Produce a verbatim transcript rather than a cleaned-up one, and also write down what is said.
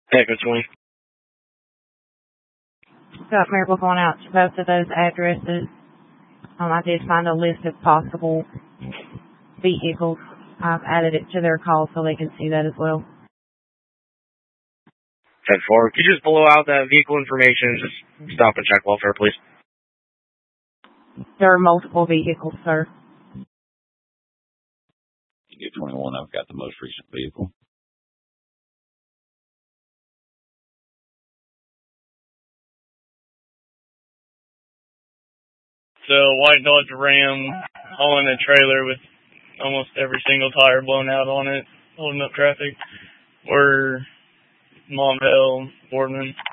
Echo twenty. Got Miracle going out to both of those addresses. Um, I did find a list of possible vehicles. I've added it to their call so they can see that as well. ten four. Could you just blow out that vehicle information and just stop and check welfare, please? There are multiple vehicles, sir. Get twenty-one, I've got the most recent vehicle. So, white Dodge Ram hauling a trailer with almost every single tire blown out on it, holding up traffic. We're Montvale, Boardman.